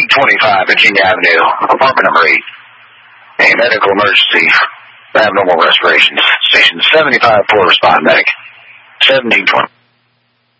1725 Virginia Avenue, apartment number 8. A medical emergency. Abnormal respirations. Station 75 for respond medic. 1720.